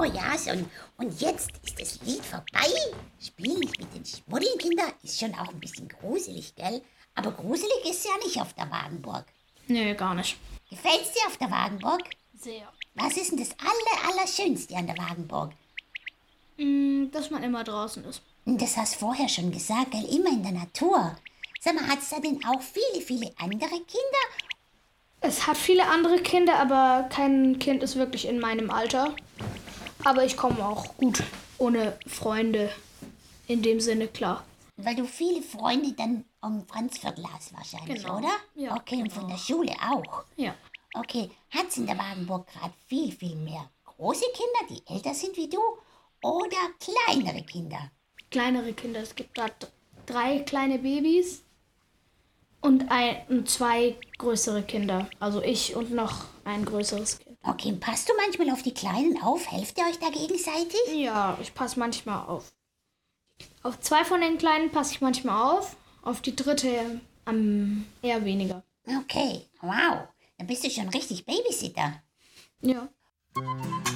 ja, Sonny. Und jetzt ist das Lied vorbei. Spiel nicht mit den Schmuddelkindern. Ist schon auch ein bisschen gruselig, gell? Aber gruselig ist ja nicht auf der Wagenburg. Nee, gar nicht. Gefällt's dir auf der Wagenburg? Sehr. Was ist denn das Allerschönste an der Wagenburg? Dass man immer draußen ist. Das hast du vorher schon gesagt, gell? Immer in der Natur. Sag mal, hat's da denn auch viele andere Kinder? Es hat viele andere Kinder, aber kein Kind ist wirklich in meinem Alter. Aber ich komme auch gut ohne Freunde in dem Sinne klar. Weil du viele Freunde dann am Franzviertel hast wahrscheinlich, Genau. oder? Ja, okay, und von der Schule auch. Ja. Okay, hat's in der Wagenburg gerade viel mehr große Kinder, die älter sind wie du, oder kleinere Kinder? Kleinere Kinder. Es gibt da 3 kleine Babys und 2 größere Kinder. Also ich und noch ein größeres Kind. Okay, und passt du manchmal auf die Kleinen auf? Helft ihr euch da gegenseitig? Ja, ich passe manchmal auf. Auf 2 von den Kleinen passe ich manchmal auf die dritte eher weniger. Okay, wow. Dann bist du schon richtig Babysitter. Ja.